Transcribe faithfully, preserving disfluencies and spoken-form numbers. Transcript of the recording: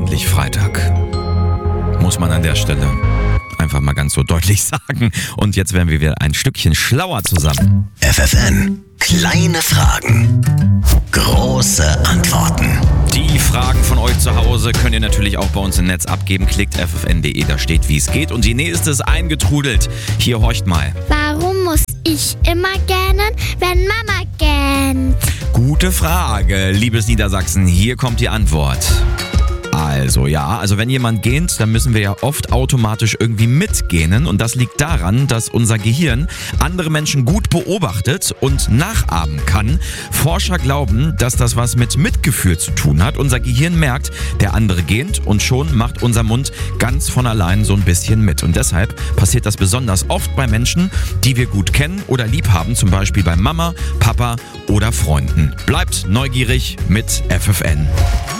endlich Freitag. Muss man an der Stelle einfach mal ganz so deutlich sagen. Und jetzt werden wir wieder ein Stückchen schlauer zusammen. F F N. Kleine Fragen. Große Antworten. Die Fragen von euch zu Hause könnt ihr natürlich auch bei uns im Netz abgeben. Klickt f f n punkt d e, da steht, wie es geht. Und die nächste ist eingetrudelt. Hier, horcht mal. Warum muss ich immer gähnen, wenn Mama gähnt? Gute Frage, liebes Niedersachsen. Hier kommt die Antwort. Also ja, also wenn jemand gähnt, dann müssen wir ja oft automatisch irgendwie mitgähnen. Und das liegt daran, dass unser Gehirn andere Menschen gut beobachtet und nachahmen kann. Forscher glauben, dass das was mit Mitgefühl zu tun hat. Unser Gehirn merkt, der andere gähnt und schon macht unser Mund ganz von allein so ein bisschen mit. Und deshalb passiert das besonders oft bei Menschen, die wir gut kennen oder lieb haben, zum Beispiel bei Mama, Papa oder Freunden. Bleibt neugierig mit F F N.